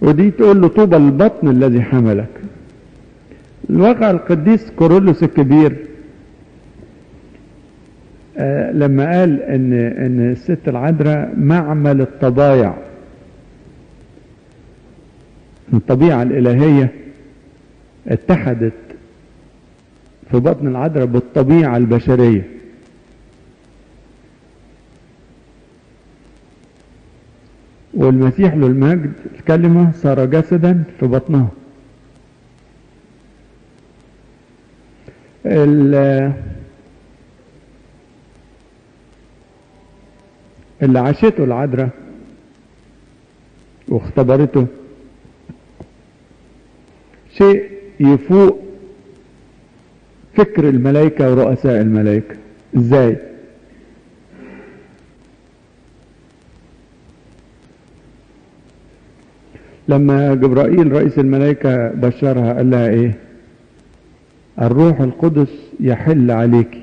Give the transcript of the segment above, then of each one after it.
ودي تقول له طوبى البطن الذي حملك. الواقع القديس كورولوس الكبير لما قال ان الست العذراء معمل الطبايع، الطبيعة الإلهية اتحدت في بطن العذراء بالطبيعة البشرية. والمسيح له المجد الكلمة صار جسدا في بطنها. اللي عاشته العذراء واختبرته شيء يفوق فكر الملائكة ورؤساء الملائكة. ازاي؟ لما جبرائيل رئيس الملائكة بشرها قال لها ايه؟ الروح القدس يحل عليك.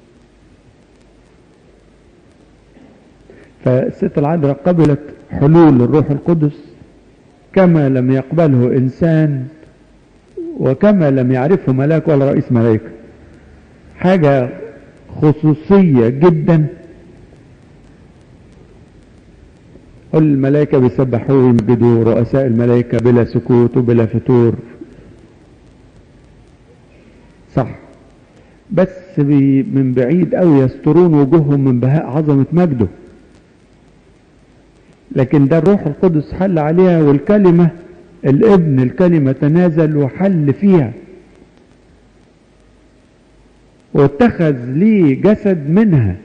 فالست العذراء قبلت حلول الروح القدس كما لم يقبله انسان وكما لم يعرفه ملاك ولا رئيس ملائكة. حاجة خصوصية جدا. كل الملائكة بيسبحوا ويمجدوا، رؤساء الملائكة بلا سكوت وبلا فتور. صح، بس من بعيد قوي يسترون وجوههم من بهاء عظمة مجده. لكن ده الروح القدس حل عليها، والكلمة الابن الكلمة تنازل وحل فيها واتخذ ليه جسد منها.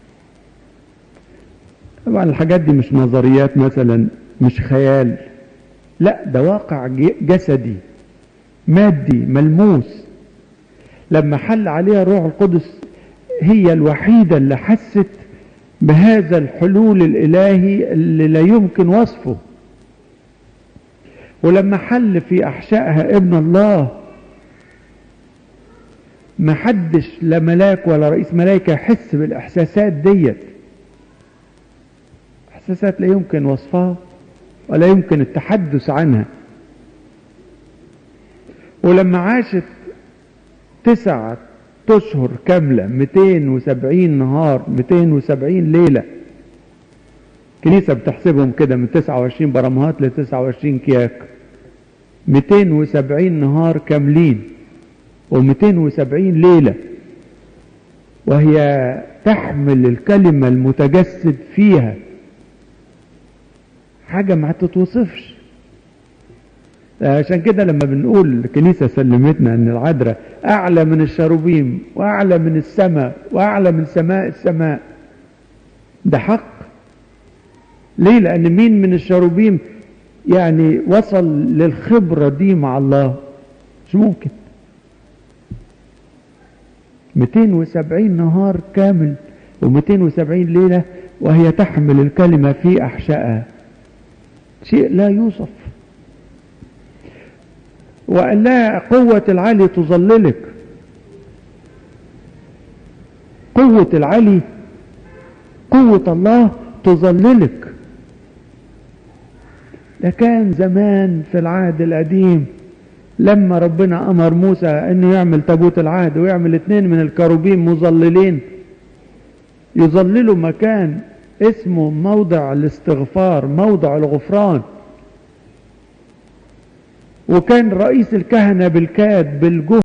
طبعا الحاجات دي مش نظريات مثلا، مش خيال، لا ده واقع جسدي مادي ملموس. لما حل عليها الروح القدس هي الوحيدة اللي حست بهذا الحلول الإلهي اللي لا يمكن وصفه. ولما حل في أحشائها ابن الله، ما حدش لا ملاك ولا رئيس ملائكة يحس بالإحساسات ديت. إحساسات لا يمكن وصفها ولا يمكن التحدث عنها. ولما عاشت 9 أشهر كاملة، 270 نهار 270 ليلة، كنيسة بتحسبهم كده من 29 برمهات ل 29 كياك، 270 نهار كاملين و270 ليلة، وهي تحمل الكلمة المتجسد فيها. حاجة ما تتوصفش. عشان كده لما بنقول الكنيسة سلمتنا ان العذراء اعلى من الشروبيم واعلى من السماء واعلى من سماء السماء، ده حق. ليه؟ لان مين من الشروبيم يعني وصل للخبرة دي مع الله؟ مش ممكن. 270 نهار كامل و270 ليلة وهي تحمل الكلمة في أحشائها، شيء لا يوصف. وقال لها قوة العلي تظللك. قوة العلي، قوة الله تظللك. ده كان زمان في العهد القديم لما ربنا أمر موسى أنه يعمل تابوت العهد ويعمل 2 من الكروبيم مظللين يظللوا مكان اسمه موضع الاستغفار، موضع الغفران. وكان رئيس الكهنة بالكاد بالجهد